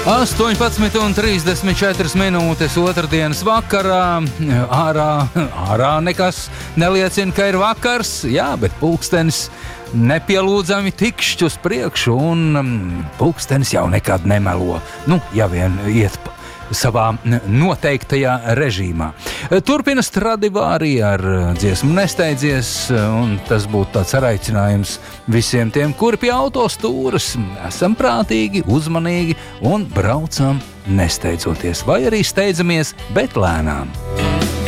18:34 minūtes otrdienas vakarā. Ārā nekas neliecina, ka ir vakars, jā, bet pulkstenis nepielūdzami tikšķi uz priekšu, un pulkstenis jau nekad nemelo. Ja vien iet savā noteiktajā režīmā. Turpina Stradivāri ar dziesmu Nesteidzies, un tas būtu tāds aicinājums visiem tiem, kuri pie autostūras esam prātīgi, uzmanīgi un braucam nesteidzoties, vai arī steidzamies, bet lēnām.